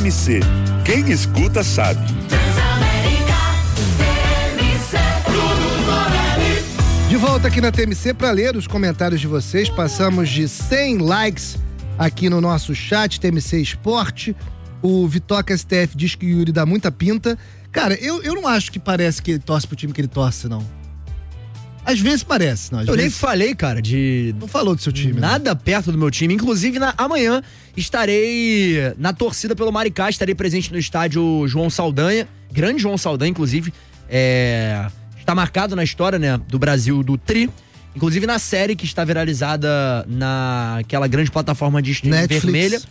TMC. Quem escuta sabe. De volta aqui na TMC para ler os comentários de vocês. Passamos de 100 likes aqui no nosso chat TMC Esporte. O Vitoca STF diz que o Yuri dá muita pinta. Cara, eu não acho que parece que ele torce pro time que ele torce, não. Às vezes parece, não. Às vezes... nem falei, cara, Não falou do seu time. Nada perto do meu time. Inclusive, amanhã estarei na torcida pelo Maricá, estarei presente no estádio João Saldanha, grande João Saldanha, inclusive. Está marcado na história, né, do Brasil, do Tri. Inclusive na série que está viralizada naquela grande plataforma de streaming vermelha.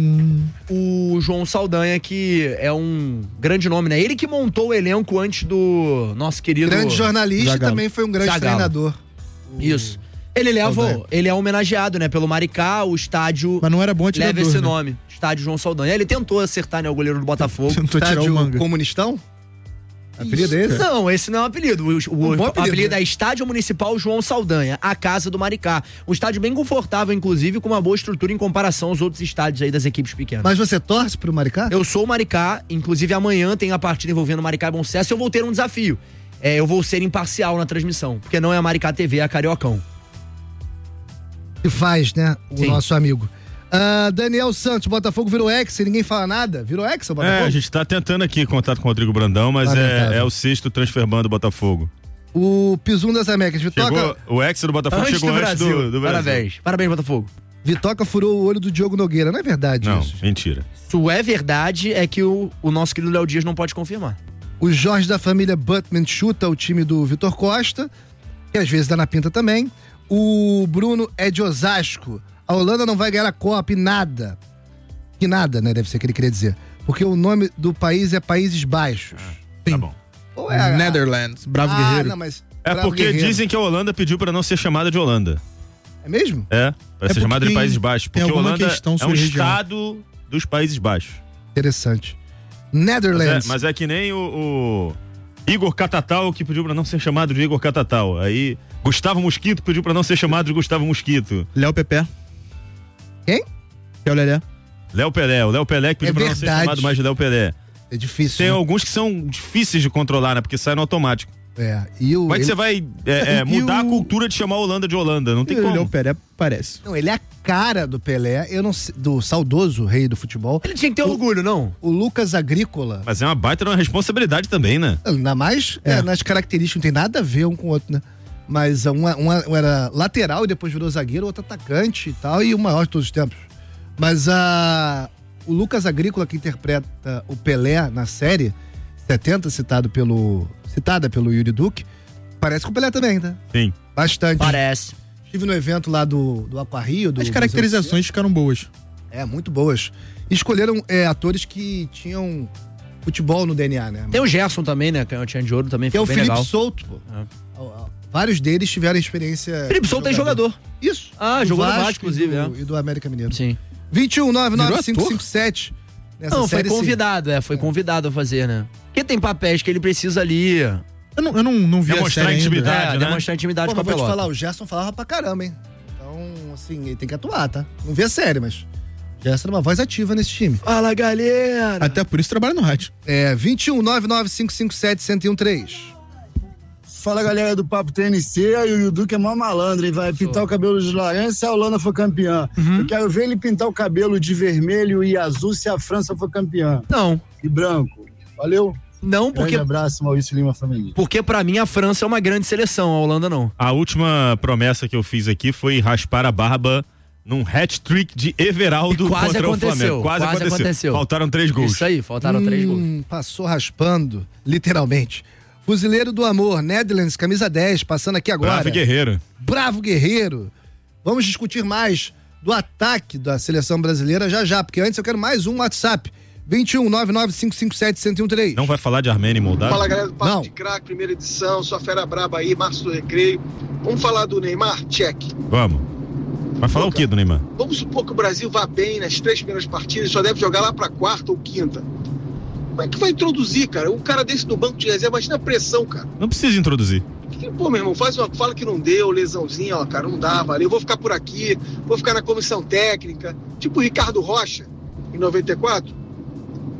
O João Saldanha, que é um grande nome, né? Ele que montou o elenco antes do nosso querido... Grande jornalista e também foi um grande treinador. Isso. Ele é homenageado, né, pelo Maricá, o estádio... Mas não era bom atirador, leva esse né? nome, estádio João Saldanha. Ele tentou acertar, né, o goleiro do Botafogo. Tentou tirar o manga. Comunistão? Apelido é esse? Não, esse não é um apelido. O apelido é Estádio Municipal João Saldanha, a casa do Maricá. Um estádio bem confortável, inclusive, com uma boa estrutura em comparação aos outros estádios aí das equipes pequenas. Mas você torce pro Maricá? Eu sou o Maricá, inclusive amanhã tem a partida envolvendo Maricá e Bom Sucesso. Eu vou ter um desafio. Eu vou ser imparcial na transmissão, porque não é a Maricá TV, é a Cariocão. Que faz, né? O Sim. nosso amigo. Daniel Santos, Botafogo virou ex, e ninguém fala nada. Virou ex, o Botafogo? A gente tá tentando aqui contato com o Rodrigo Brandão, mas é o sexto transferban do Botafogo. O Pisum das Américas, Vitoca... O ex do Botafogo chegou antes do Brasil. Parabéns, Botafogo. Vitoca furou o olho do Diogo Nogueira, não é verdade não, isso? Mentira. Isso é verdade, é que o nosso querido Léo Dias não pode confirmar. O Jorge da família Butman chuta o time do Vitor Costa, que às vezes dá na pinta também. O Bruno é de Osasco. A Holanda não vai ganhar a Copa e nada. Que nada, né? Deve ser o que ele queria dizer. Porque o nome do país é Países Baixos. Tá bom. Ou é Netherlands, Bravo Guerreiro. Não, mas porque Guerreiro. dizem que a Holanda pediu pra não ser chamada de Holanda. É mesmo? Pra ser chamada de Países Baixos. Porque a Holanda é um estado dos Países Baixos. Interessante. Netherlands. Mas é que nem o Igor Catatal, que pediu pra não ser chamado de Igor Catatal. Aí Gustavo Mosquito pediu pra não ser chamado de Gustavo Mosquito. Léo Pepé. Quem? É o Lelé. Léo Pelé. O Léo Pelé que pediu pra não ser chamado mais de Léo Pelé. É difícil. Tem alguns que são difíceis de controlar, né? Porque sai no automático. Como é que você vai mudar a cultura de chamar a Holanda de Holanda? Não tem como. O Léo Pelé parece. Não, ele é a cara do Pelé, eu não sei, do saudoso rei do futebol. Ele tinha que ter orgulho, não? O Lucas Agrícola. Mas é uma baita de uma responsabilidade também, né? Ainda mais nas características, não tem nada a ver um com o outro, né? Mas um era lateral e depois virou zagueiro, outro atacante e tal, e o maior de todos os tempos. Mas o Lucas Agrícola, que interpreta o Pelé na série 70, citada pelo Yuri Duque, parece com o Pelé também, tá? Sim. Bastante. Parece. Estive no evento lá do Aquarrio. As caracterizações ficaram boas. Muito boas. Escolheram atores que tinham futebol no DNA, né? Tem o Gerson também, né? Canhotinha de Ouro também. Tem o bem Felipe legal. Souto, pô. Vários deles tiveram experiência. Felipe Souto é jogador. Isso. Jogou no Vasco, inclusive. E do América Mineiro. Sim. 2199557. Não, foi convidado, foi convidado a fazer, né? Porque tem papéis que ele precisa ali. Eu não vi demonstrar a série intimidade, ainda. né? Demonstrar intimidade com a Vou te pelota. falar, o Gerson falava pra caramba, hein? Então, assim, ele tem que atuar, tá? Não vi a série, mas Gerson era uma voz ativa nesse time. Fala, galera! Até por isso trabalha no rádio. 21995571013. Fala, galera do Papo TNC, e o Duque é mó malandro, hein? Vai pintar o cabelo de laranja se a Holanda for campeã. Eu quero ver ele pintar o cabelo de vermelho e azul se a França for campeã. Não. E branco. Valeu? Não, porque... Grande abraço, Maurício Lima, família. Porque pra mim a França é uma grande seleção, a Holanda não. A última promessa que eu fiz aqui foi raspar a barba num hat-trick de Everaldo contra o Flamengo. Quase aconteceu. Faltaram 3 gols. Isso aí, faltaram 3 gols. Passou raspando, literalmente. Fuzileiro do Amor, Netherlands, camisa 10, passando aqui agora. Bravo Guerreiro. Bravo Guerreiro. Vamos discutir mais do ataque da seleção brasileira já, porque antes eu quero mais um WhatsApp. 21995571013. Não vai falar de Armênia e Moldávia? Fala, galera do Papo de Craque, primeira edição, sua fera braba aí, Márcio do Recreio. Vamos falar do Neymar? Check. Vamos. Vai falar o que do Neymar? Vamos supor que o Brasil vá bem nas 3 primeiras partidas, só deve jogar lá pra 4ª ou 5ª. Como é que vai introduzir, cara? Um cara desse no banco de reserva, imagina a pressão, cara. Não precisa introduzir. Pô, meu irmão, fala que não deu, lesãozinha, ó, cara, não dá, valeu. Vou ficar por aqui, vou ficar na comissão técnica, tipo o Ricardo Rocha, em 94.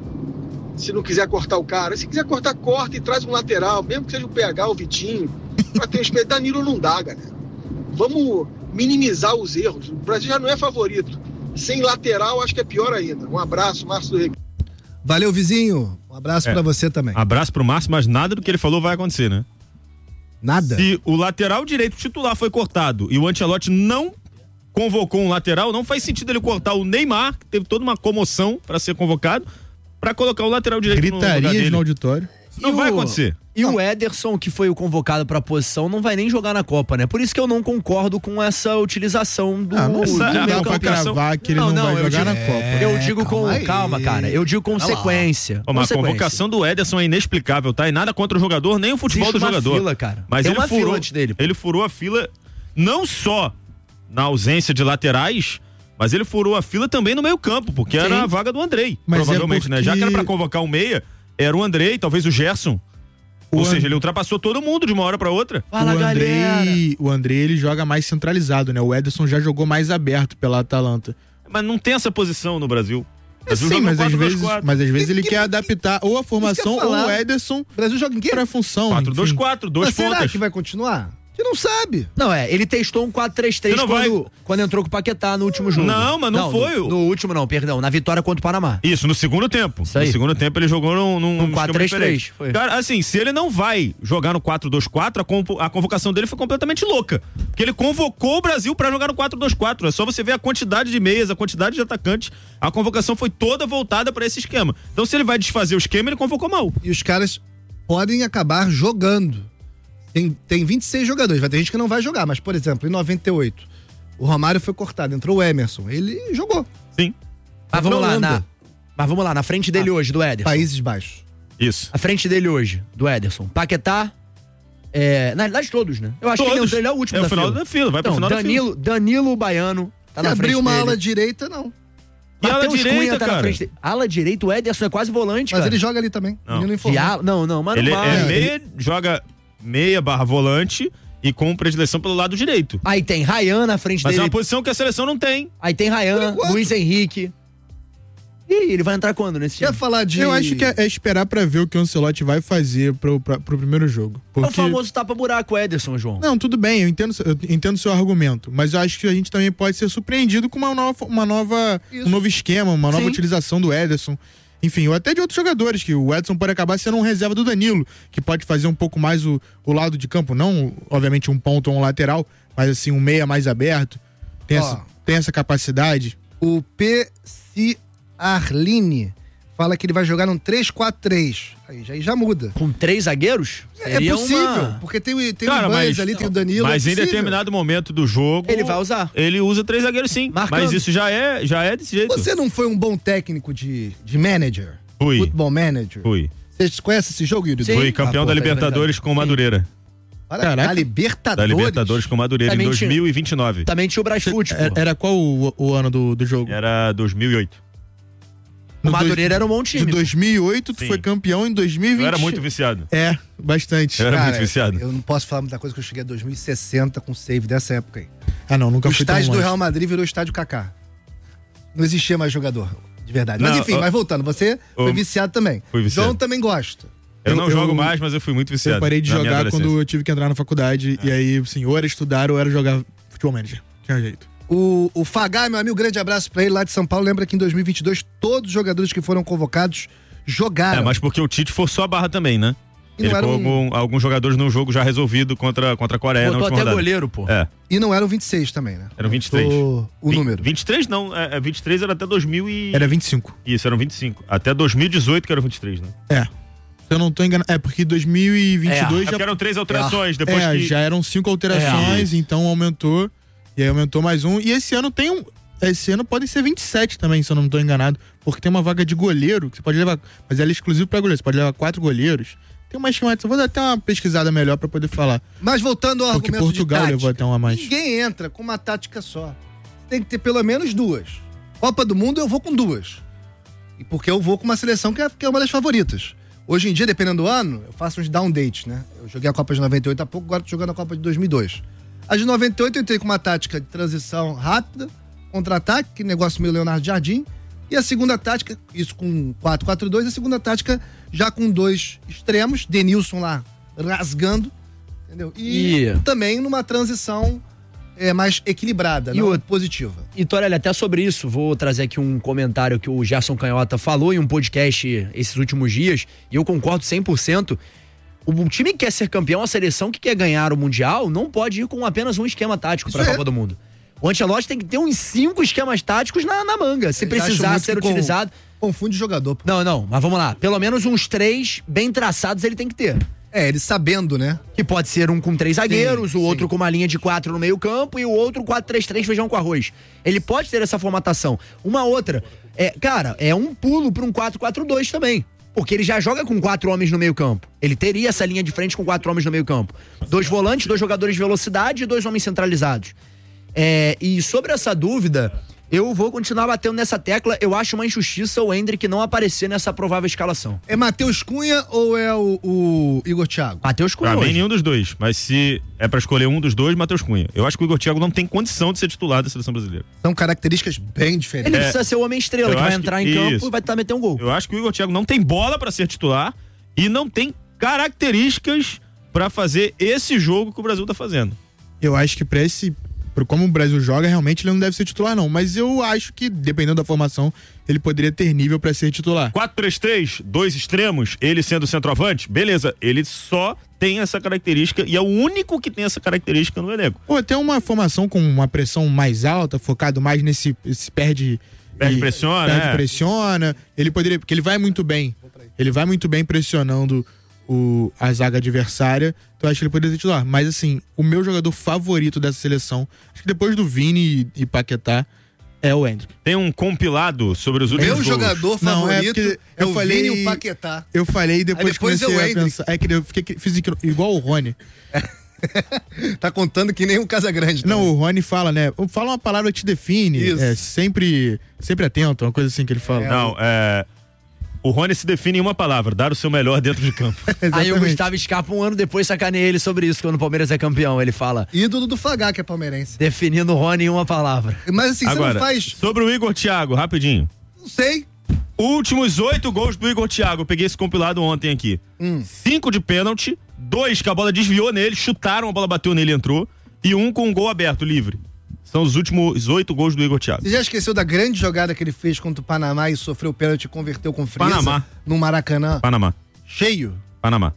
se não quiser cortar o cara. Se quiser cortar, corta e traz um lateral, mesmo que seja o PH, o Vitinho. Pra ter um Danilo não dá, galera. Vamos minimizar os erros. O Brasil já não é favorito. Sem lateral, acho que é pior ainda. Um abraço, Márcio do Rio. Valeu, vizinho. Um abraço pra você também. Abraço pro Márcio, mas nada do que ele falou vai acontecer, né? Nada? Se o lateral direito titular foi cortado e o Ancelotti não convocou um lateral, não faz sentido ele cortar o Neymar, que teve toda uma comoção pra ser convocado, pra colocar o lateral direito no lugar dele. Gritarias no auditório. Não vai acontecer. E o Ederson, que foi o convocado pra posição, não vai nem jogar na Copa, né? Por isso que eu não concordo com essa utilização do meio campo. Que ele não vai jogar na Copa. Eu digo calma, cara. Eu digo consequência. Mas a convocação do Ederson é inexplicável, tá? E nada contra o jogador, nem o futebol do jogador. Fila, cara. Mas tem ele uma furou, fila antes dele. Ele furou a fila não só na ausência de laterais, mas ele furou a fila também no meio-campo, porque era a vaga do Andrei, mas provavelmente, né? Já que era pra convocar o meia, era o Andrei, talvez o Gerson. Ou seja, ele ultrapassou todo mundo de uma hora pra outra. Fala, o Andrei, ele joga mais centralizado, né? O Ederson já jogou mais aberto pela Atalanta. Mas não tem essa posição no Brasil. Sim, mas às vezes ele quer adaptar ou a formação ou o Ederson. O Brasil joga em quê? Pra função. 4-2-4, dois pontas. Será que vai continuar? Que não sabe. Não, ele testou um 4-3-3 quando entrou com o Paquetá no último jogo. Não, mas não foi. No último não, perdão, na vitória contra o Panamá. Isso, no segundo tempo. No segundo tempo ele jogou num 4-3-3. Cara, assim, se ele não vai jogar no 4-2-4, a convocação dele foi completamente louca. Porque ele convocou o Brasil pra jogar no 4-2-4. É só você ver a quantidade de meias, a quantidade de atacantes. A convocação foi toda voltada pra esse esquema. Então se ele vai desfazer o esquema, ele convocou mal. E os caras podem acabar jogando. Tem 26 jogadores, vai ter gente que não vai jogar, mas, por exemplo, em 98, o Romário foi cortado, entrou o Emerson, ele jogou. Sim. Mas vamos lá, na frente dele hoje, do Ederson. Países Baixos. Isso. A frente dele hoje, do Ederson. Paquetá, na realidade todos, né? Eu acho que ele é o último da fila. É o final da fila, vai pro final da fila. Danilo Baiano tá na frente dele. Se abrir uma ala direita, não. E ala direita, tá na frente dele. Ala direita, o Ederson é quase volante, mas cara. Mas ele joga ali também. Não, mas ele não vai. É meia, joga meia/volante e com predileção pelo lado direito. Aí tem Ryan na frente dele. Mas é uma posição que a seleção não tem. Aí tem Ryan, Luiz Henrique. E ele vai entrar quando nesse time? Quer falar de... Eu acho que é esperar pra ver o que o Ancelotti vai fazer pro primeiro jogo. Porque... É o famoso tapa-buraco, Ederson, João. Não, tudo bem, eu entendo o seu argumento, mas eu acho que a gente também pode ser surpreendido com um novo esquema, uma nova utilização do Ederson. Enfim, ou até de outros jogadores, que o Edson pode acabar sendo um reserva do Danilo, que pode fazer um pouco mais o lado de campo, não, obviamente, um ponto ou um lateral, mas assim, um meia mais aberto. Tem essa capacidade. O PC Arline fala que ele vai jogar num 3-4-3. Aí já muda. Com 3 zagueiros? É possível, porque tem o Baez ali, tem o Danilo. Mas em determinado momento do jogo... Ele vai usar. Ele usa 3 zagueiros sim. Marcando. Mas isso já é desse jeito. Você não foi um bom técnico de manager? Fui. Futebol manager? Fui. Você conhece esse jogo, Yuri? Fui campeão da Libertadores com o Madureira. Da Libertadores? Da Libertadores com o Madureira em 2029. Também tinha o Brasfoot. Era qual o ano do jogo? Era 2008. O Madureira era um bom time. De 2008, tu foi campeão em 2020. Eu era muito viciado. Bastante. Eu era muito viciado. Eu não posso falar muita coisa que eu cheguei a 2060 com save dessa época aí. Nunca fui tão longe. O estádio do Real Madrid virou estádio Kaká. Não existia mais jogador, de verdade. Mas enfim, mas voltando, você foi viciado também. Fui viciado. João também gosta. Eu não jogo mais, mas eu fui muito viciado. Eu parei de jogar quando eu tive que entrar na faculdade. E aí, assim, ou era estudar ou era jogar futebol manager. Tinha jeito. O Fagá, meu amigo, grande abraço pra ele lá de São Paulo. Lembra que em 2022 todos os jogadores que foram convocados jogaram. Mas porque o Tite forçou a barra também, né? Ele colocou alguns jogadores no jogo já resolvido contra a Coreia. Botou até goleiro, pô. E não eram 26 também, né? Eram 23. O número. 23 não, 23 era até 2000 e... Era 25. Isso, eram 25. Até 2018 que era 23, né? Se eu não tô enganado. Porque 2022 já... eram 3 alterações. Depois já eram 5 alterações, então aumentou. E aí aumentou mais um. E esse ano esse ano podem ser 27 também, se eu não tô enganado. Porque tem uma vaga de goleiro que você pode levar. Mas ela é exclusiva pra goleiro. Você pode levar 4 goleiros. Tem uma esquematização. Vou dar até uma pesquisada melhor pra poder falar. Mas voltando ao porque argumento Portugal de tática, levou até uma mais. Ninguém entra com uma tática só. Tem que ter pelo menos 2. Copa do Mundo eu vou com 2. E porque eu vou com uma seleção que é uma das favoritas. Hoje em dia, dependendo do ano, eu faço uns down dates, né? Eu joguei a Copa de 98 há pouco, agora tô jogando a Copa de 2002. A de 98 eu entrei com uma tática de transição rápida, contra-ataque, que negócio meio Leonardo Jardim. E a segunda tática, isso com 4-4-2, a segunda tática já com 2 extremos, Denilson lá rasgando, entendeu? E também numa transição mais equilibrada, não positiva. E Torelli, até sobre isso, vou trazer aqui um comentário que o Gerson Canhota falou em um podcast esses últimos dias, e eu concordo 100%. O time que quer ser campeão, a seleção que quer ganhar o Mundial, não pode ir com apenas um esquema tático para a Copa do Mundo. O Ancelotti tem que ter uns 5 esquemas táticos na manga, se precisar ser utilizado. Confunde jogador. Pô. Não, mas vamos lá. Pelo menos uns 3 bem traçados ele tem que ter. Ele sabendo, né? Que pode ser um com 3 zagueiros, o outro com uma linha de 4 no meio campo e o outro 4-3-3 feijão com arroz. Ele pode ter essa formatação. Uma outra, é um pulo para um 4-4-2 também. Porque ele já joga com 4 homens no meio campo. Ele teria essa linha de frente com 4 homens no meio campo. 2 volantes, 2 jogadores de velocidade e 2 homens centralizados. E sobre essa dúvida, eu vou continuar batendo nessa tecla. Eu acho uma injustiça o Endrick não aparecer nessa provável escalação. É Matheus Cunha ou é o Igor Thiago? Matheus Cunha. Pra mim, nenhum dos dois. Mas se é pra escolher um dos dois, Matheus Cunha. Eu acho que o Igor Thiago não tem condição de ser titular da seleção brasileira. São características bem diferentes. Ele precisa ser o homem estrela, que vai entrar em campo e vai tentar meter um gol. Eu acho que o Igor Thiago não tem bola pra ser titular e não tem características pra fazer esse jogo que o Brasil tá fazendo. Eu acho que como o Brasil joga, realmente ele não deve ser titular, não. Mas eu acho que, dependendo da formação, ele poderia ter nível pra ser titular. 4-3-3, 2 extremos, ele sendo centroavante, beleza. Ele só tem essa característica e é o único que tem essa característica no elenco. Até uma formação com uma pressão mais alta, focado mais nesse pressiona. Ele poderia, porque ele vai muito bem. Ele vai muito bem pressionando a zaga adversária, então acho que ele poderia ser titular. Mas assim, o meu jogador favorito dessa seleção, acho que depois do Vini e Paquetá, é o Endrick. Tem um compilado sobre os últimos gols. Meu jogador favorito é o Vini e o Paquetá. Eu falei e depois comecei a pensar. Eu fiz igual o Rony. Tá contando que nem um Casagrande. Não, o Rony fala, né? Fala uma palavra que te define. Isso. Sempre atento, uma coisa assim que ele fala. O Rony se define em uma palavra: dar o seu melhor dentro de campo. Aí o Gustavo Scarpa, um ano depois, sacaneia ele sobre isso, quando o Palmeiras é campeão. Ele fala: ídolo do Flagá, que é palmeirense. Definindo o Rony em uma palavra. Mas assim, agora, você não faz. Sobre o Igor Thiago, rapidinho. Não sei. Últimos 8 gols do Igor Thiago. Eu peguei esse compilado ontem aqui. 5 de pênalti, 2 que a bola desviou nele, chutaram, a bola bateu nele e entrou. E 1 com um gol aberto, livre. São os últimos 8 gols do Igor Thiago. Você já esqueceu da grande jogada que ele fez contra o Panamá e sofreu o pênalti e converteu com frieza? No Maracanã. Panamá. Cheio. Panamá.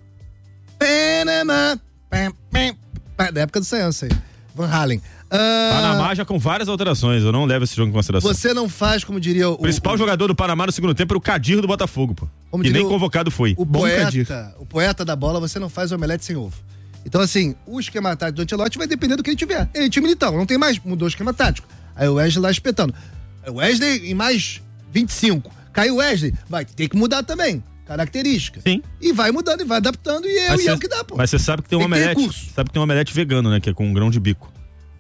Da época do Sayança aí. Van Halen. Panamá já com várias alterações. Eu não levo esse jogo em consideração. Você não faz, como diria o principal jogador do Panamá no segundo tempo era o Kadir do Botafogo, pô. E nem convocado foi. O poeta da bola, você não faz omelete sem ovo. Então, assim, o esquema tático do Ancelotti vai depender do que ele tiver. Ele tinha Militão, não tem mais, mudou o esquema tático. Aí o Wesley lá espetando. O Wesley em mais 25. Caiu o Wesley, vai ter que mudar também. Característica. Sim. E vai mudando, e vai adaptando, e é o que dá, pô. Mas você sabe que tem um omelete. Sabe que tem um omelete vegano, né? Que é com um grão de bico.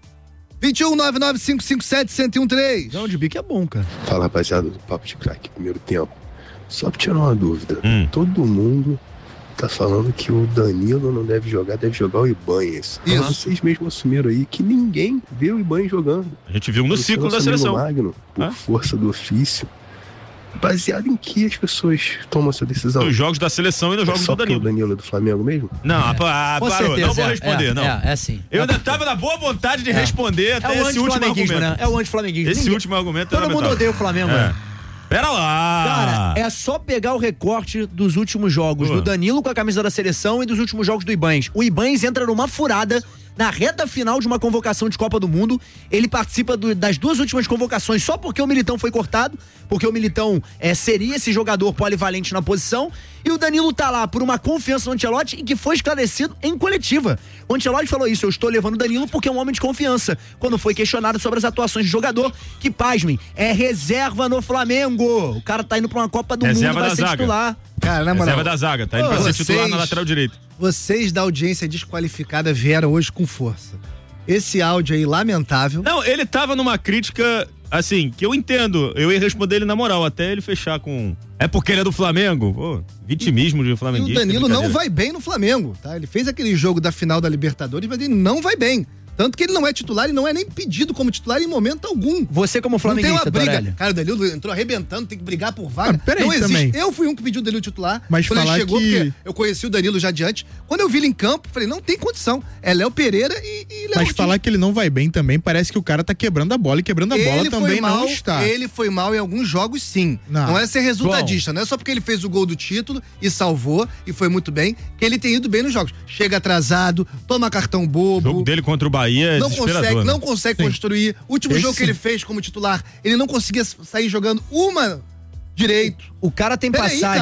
21-99557-1013. Grão de bico é bom, cara. Fala, rapaziada do Papo de Craque, primeiro tempo. Só pra tirar uma dúvida. Todo mundo tá falando que o Danilo não deve jogar o Ibanez. Isso. Vocês mesmos assumiram aí que ninguém vê o Ibanez jogando. A gente viu no ciclo da seleção. Magno, por força do ofício. Baseado em que as pessoas tomam essa decisão? Nos jogos da seleção e nos jogos do Danilo. O Danilo é do Flamengo mesmo? Não, parou. Certeza, não vou responder, não. É sim. Eu ainda tava na boa vontade de responder até esse último argumento. Né? É o anti-flamenguismo. Esse último argumento todo mundo odeia o Flamengo, né? Pera lá! Cara, é só pegar o recorte dos últimos jogos do Danilo com a camisa da seleção e dos últimos jogos do Ibanez. O Ibanez entra numa furada na reta final de uma convocação de Copa do Mundo. Ele participa das 2 últimas convocações só porque o Militão foi cortado, porque o Militão seria esse jogador polivalente na posição, e o Danilo tá lá por uma confiança no Ancelotti e que foi esclarecido em coletiva. O Ancelotti falou isso: eu estou levando o Danilo porque é um homem de confiança, quando foi questionado sobre as atuações de jogador, que, pasmem, é reserva no Flamengo. O cara tá indo pra uma Copa do Mundo, vai ser titular. Cara, na moral, reserva da zaga, tá indo pra ser titular na lateral direita. Vocês da audiência desqualificada vieram hoje com força. Esse áudio aí, lamentável. Não, ele tava numa crítica, assim, que eu entendo. Eu ia responder ele na moral, até ele fechar com... É porque ele é do Flamengo? Pô, vitimismo de flamenguista. E o Danilo não vai bem no Flamengo, tá? Ele fez aquele jogo da final da Libertadores, mas ele não vai bem. Tanto que ele não é titular e não é nem pedido como titular em momento algum. Você como flamenguista, não tem uma briga. Torelli. Cara, o Danilo entrou arrebentando, tem que brigar por vaga. Peraí, não existe. também. Eu fui um que pediu o Danilo titular. Mas quando falar ele chegou, que... porque eu conheci o Danilo já adiante. Quando eu vi ele em campo, falei, não tem condição. É Léo Pereira e Léo Mas Ortiz. falar que ele não vai bem também, parece que o cara tá quebrando a bola e quebrando a bola também não está. Ele foi mal em alguns jogos, sim. Não é ser resultadista, não é só porque ele fez o gol do título e salvou e foi muito bem, que ele tem ido bem nos jogos. Chega atrasado, toma cartão bobo. O jogo dele contra o Bahia é desesperador, não consegue construir. O último jogo que ele fez como titular, ele não conseguia sair jogando uma direito. O cara tem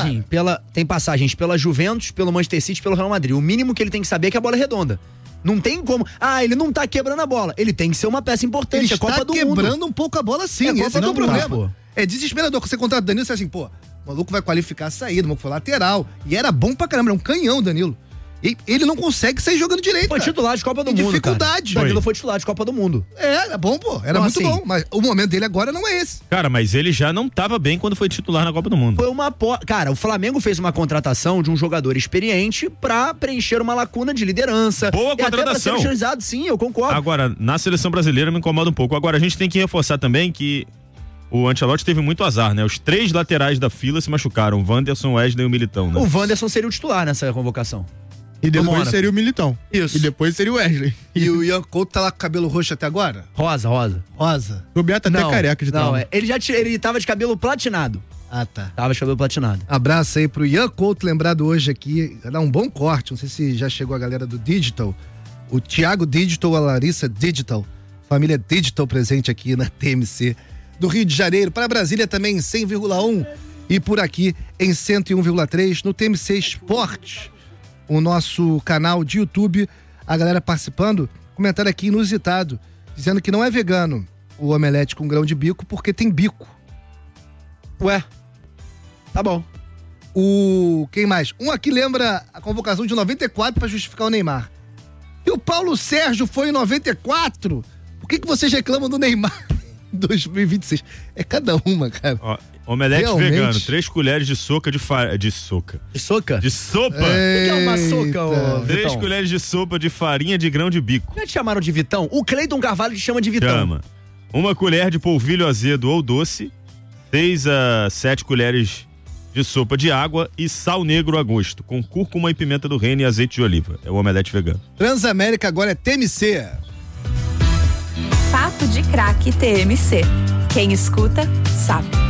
tem passagens pela Juventus, pelo Manchester City, pelo Real Madrid. O mínimo que ele tem que saber é que a bola é redonda. Não tem como. Ele não tá quebrando a bola. Ele tem que ser uma peça importante. Ele é Copa do Mundo. quebrando um pouco a bola sim. Esse é o problema. É desesperador. Você contrata o Danilo, você é assim, pô, o maluco vai qualificar a saída, o maluco foi lateral. E era bom pra caramba, era um canhão, Danilo. E ele não consegue sair jogando direito. Foi titular de Copa do Mundo. Dificuldade. Cara. Danilo foi titular de Copa do Mundo. É bom, pô. Era muito bom. Mas o momento dele agora não é esse. Cara, mas ele já não tava bem quando foi titular na Copa do Mundo. Foi Cara, o Flamengo fez uma contratação de um jogador experiente pra preencher uma lacuna de liderança. Boa contratação. Até pra ser utilizado, sim, eu concordo. Agora, na seleção brasileira me incomoda um pouco. Agora, a gente tem que reforçar também que o Ancelotti teve muito azar, né? Os 3 laterais da fila se machucaram. O Wanderson, o Wesley e o Militão, né? O Wanderson seria o titular nessa convocação. E depois seria o Militão. Isso. E depois seria o Wesley. E o Ian Couto tá lá com o cabelo roxo até agora? Rosa. O Beto até careca de tal. Ele tava de cabelo platinado. Ah, tá. Tava de cabelo platinado. Abraço aí pro Ian Couto, lembrado hoje aqui. Dá um bom corte, não sei se já chegou a galera do Digital. O Thiago Digital, a Larissa Digital. Família Digital presente aqui na TMC. Do Rio de Janeiro para Brasília também em 100,1 e por aqui em 101,3 no TMC Esporte. O nosso canal de YouTube, a galera participando, comentário aqui inusitado, dizendo que não é vegano o omelete com grão de bico porque tem bico. Ué, tá bom. Quem mais? Um aqui lembra a convocação de 94 para justificar o Neymar. E o Paulo Sérgio foi em 94? Por que vocês reclamam do Neymar em 2026? É cada uma, cara. Ó, omelete realmente vegano, 3 colheres de sopa de farinha. De soca? De soca? De sopa! O que é uma soca, ô 3 Vitão? colheres de sopa de farinha de grão de bico. Já te chamaram de Vitão? O Cleiton Carvalho te chama de Vitão. Chama. 1 colher de polvilho azedo ou doce, 6 a 7 colheres de sopa de água e sal negro a gosto, com cúrcuma e pimenta do reino e azeite de oliva. É o omelete vegano. Transamérica agora é TMC. Papo de Craque TMC. Quem escuta, sabe.